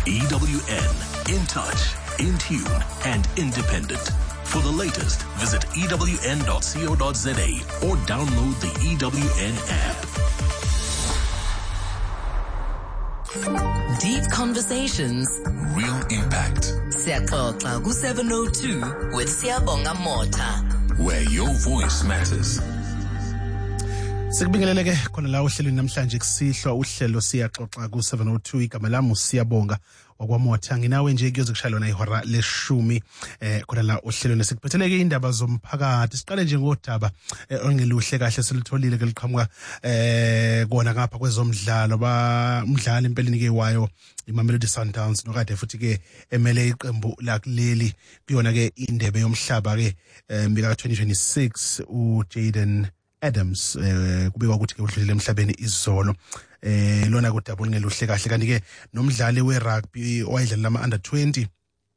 EWN, in touch, in tune, and independent. For the latest, visit ewn.co.za or download the EWN app. Deep conversations, Real impact. Siyaxoxa ku702 with Siyabonga Mota, Where your voice matters. Sikubingeleleke khona la ohlelweni namhlanje kusihlwa uhlelo siyaxoxa ku702 igama lami uSiyabonga wakwamotha nginawe nje kuyoze kushayelona ihora leshumi khona la ohlelweni sikuphetheleke indaba zomphakathi siqale nje ngodaba ongeluhle kahle silitholile ke liqhamuka kona ngapha kwezomdlalo umdlali empeleni ke wayo iMamelodi Sundowns nokade futhi ke emele iqembu lakuleli kuyona ke indebe yomhlaba ke mika 2026 uJaden Adams kubekwa ukuthi ke udlulile emhlabeni izolo lona kodaba olungeluhle kahle kanti ke nomdlali werugby owayedlala ama under 20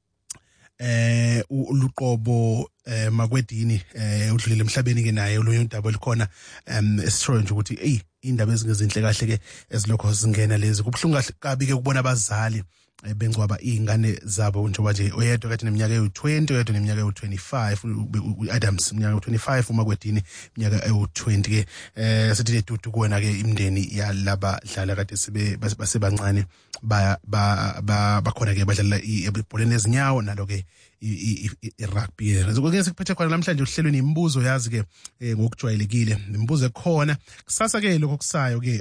uLuqobo Makwedini udlulile emhlabeni ke naye lo udaba likhona esithola nje ukuthi indaba ezingezinhle kahle ke ezilokho zingena lezi kubhlunga kabi ke kubona abazali bengcwaba izingane zabo njengoba nje oyedwa kade neminyaka ewu20 oyedwa neminyaka ewu25 Adams iminyaka ewu25 uMakwedini iminyaka ewu20 ke sithi ledudu kuwena ke imndeni yalaba dlala kade basebancane bakhona ke badlala ibholeni ezinyawo nalo ke irugby ngeke sikuphethe khona namhlanje uhlelweni imibuzo yazi ke ngokujwayelekile imibuzo ekhona kusasa ke lokho kusayo ke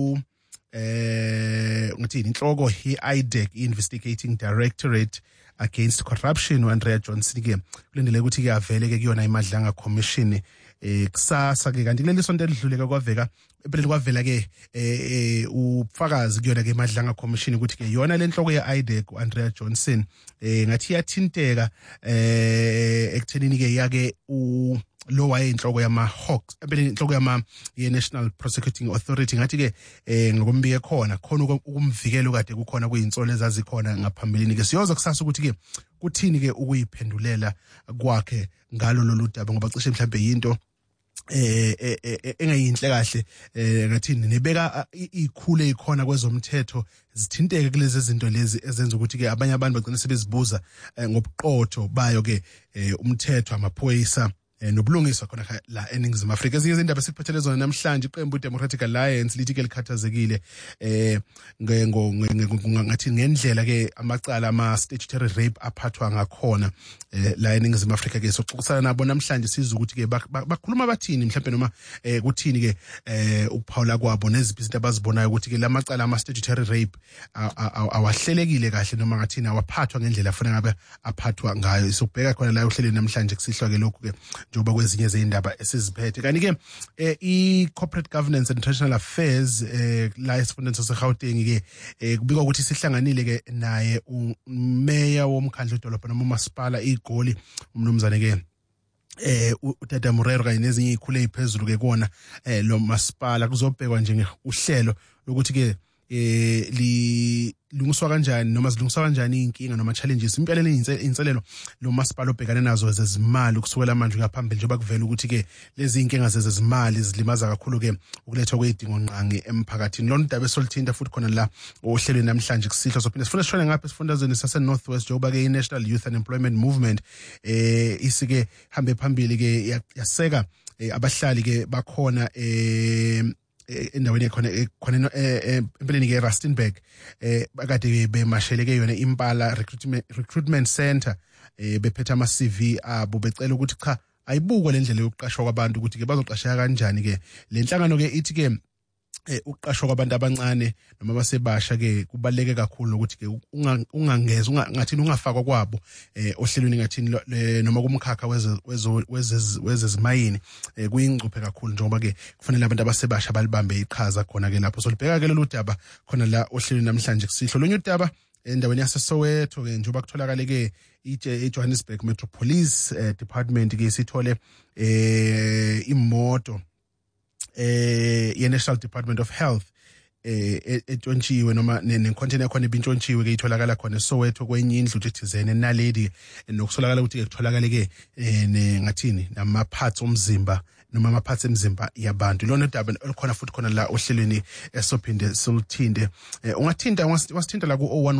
ngithini inhloko iIDEC Investigating Directorate Against Corruption uAndrea Johnson ke kulendele ukuthi ke avele ke kuyona imadlanga commission kusasa ke kanti kuleli sonto elidlule ke kwaveka empeleni kwavela ke ufakazi kuyona ke imadlanga commission ukuthi ke yona lenhloko yeIDEC uAndrea Johnson ngathi yathinteka ekuthenini ke yake lo waye inhloko yama Hawks empeleni inhloko yama ye-National Prosecuting Authority ngathi ke ngokumbike khona ukumvikela kade kukhona kuyinsolo ezazikhona ngaphambilini ke siyoza kusasa ukuthi ke kuthini ke ukuyiphendulela kwakhe ngalo lolu daba ngoba cishe mhlambe yinto engayinhle kahle ngathini nebeka ikhule ikhona kwezomthetho zithinteke kulezi zinto lezi ezenza ukuthi ke abanye abantu bagcina sebezibuza ngobuqotho bayo ke umthetho amaphoyisa nobulungiswa khona la eNingizimu Afrika ezinye izindaba siphathele zona namhlanje iqembu Democratic Alliance lithi ke likhathazekile ngathi ngendlela ke amacala ama statutory rape aphathwa ngakhona la eNingizimu Afrika ke soxoxisana nabo namhlanje sizwe ukuthi ke bakhuluma bathini mhlawumbe noma kuthini ke ukuphawula kwabo neziphi izinto abazibonayo ukuthi ke lamacala ama statutory rape awahlelekile kahle noma ngathini awaphathwa ngendlela afanele ngabe aphathwa ngayo sobheka khona la uhlelweni namhlanje kusihlwa ke lokhu ke njoba kwezinye zeindaba esiziphethe kanti ke i-Corporate Governance and International Affairs la esifundeni saseGauteng ke kubikwa ukuthi sihlanganile ke naye umeya womkhandlu edolobha noma umasipala iGoli umnumzane ke uTata Murero kanye nezinye ikhule eziphezulu ke kuona lo masipala kuzobhekwa nje uhlelo lokuthi ke lilungiswa kanjani noma zilungiswa kanjani inkinga noma challenges impela inselelo lo masipala obhekane nazo zezimali kusukela manje ngaphambili njengoba kuvela ukuthi ke lezi inkinga zezimali zilimaza kakhulu ke ukulethwa kwedingo nqangi emphakathini lo ndaba esolithinta futhi khona la ohlelweni namhlanje kusihlwa sophinde sifuna sishone ngapha esifundazweni sase Northwest njengoba ke iNational Youth Unemployment Movement isike hambe phambili ke yaseka abahlali ke bakhona endaweni khona empeleni ke Rustenburg bakade bemasheleke yona Impala Recruitment Center bephethe ama CV abo becela ukuthi cha ayibukwe lendlela yokuqashwa kwabantu ukuthi ke bazoqashaya kanjani ke lenhlangano ke ithi ke ukuqashwa kwabantu abancane noma basebasha ke kubaleke kakhulu ukuthi ke ungangeza ngathini ungafakwa kwabo ohlelweni ngathini noma kumkhakha wezezimayini kuyingcuphe kakhulu njengoba ke kufanele abantu abasebasha balibambe iqhaza khona ke lapho solibheka ke lolu daba khona la ohlelweni namhlanje kusihlo lonye udaba endaweni yaseSoweto ke njengoba kutholakale ke iJohannesburg Metro Police Department ke sithole imoto ye-National Department of Health etshontshiwe noma nencontainer khona ebintshontshiwe ke itholakala khona eSoweto kwenye indlu ethizene enaledi nokusolakala ukuthi ke kutholakale ke ngathini nama parts omzimba noma ama parts emzimba yabantu lona daba elikhona futhi khona la ohlelweni esophinde silithinde ungathinta wasithinta la ku